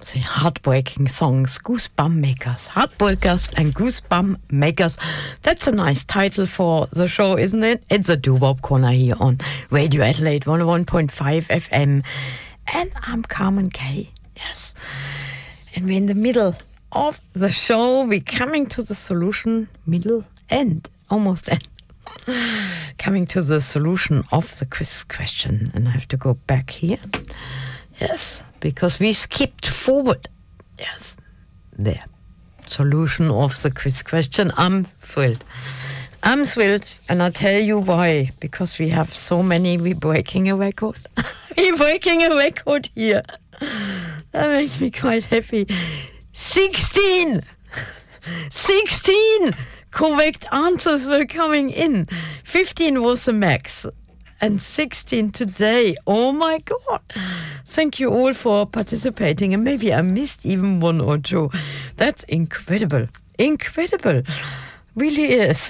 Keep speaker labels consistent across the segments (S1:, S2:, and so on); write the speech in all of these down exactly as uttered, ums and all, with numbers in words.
S1: the heartbreaking songs, Goosebump Makers, Heartbreakers and Goosebump Makers. That's a nice title for the show, isn't it? It's a doo-wop corner here on Radio Adelaide one oh one point five F M. And I'm Carmen Kay, yes. And we're in the middle of the show. We're coming to the solution, middle, end, almost end. Coming to the solution of the quiz question. And I have to go back here. Yes, because we skipped forward. Yes, there. Solution of the quiz question. I'm thrilled. I'm thrilled, and I'll tell you why. Because we have so many, we're breaking a record. We're breaking a record here. That makes me quite happy. sixteen! sixteen correct answers were coming in. fifteen was the max. And sixteen today. Oh my God. Thank you all for participating. And maybe I missed even one or two. That's incredible. Incredible. Really is.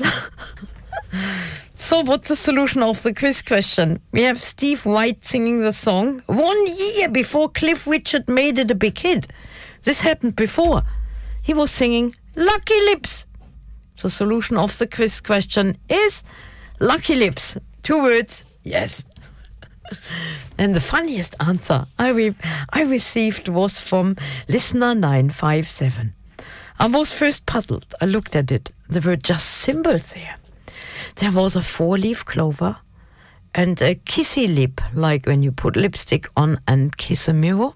S1: So what's the solution of the quiz question? We have Steve White singing the song one year before Cliff Richard made it a big hit. This happened before. He was singing Lucky Lips. The solution of the quiz question is Lucky Lips. Two words. Yes. And the funniest answer I re- I received was from listener nine five seven. I was first puzzled. I looked at it. There were just symbols there. There was a four-leaf clover and a kissy lip, like when you put lipstick on and kiss a mirror.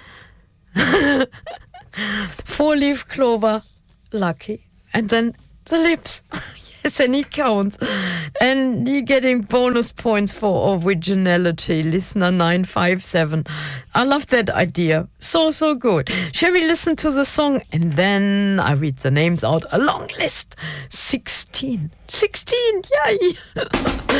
S1: Four-leaf clover, lucky. And then the lips. Yes, and he counts. And you're getting bonus points for originality. Listener nine five seven. I love that idea. So, so good. Shall we listen to the song? And then I read the names out. A long list. sixteen. sixteen, yay!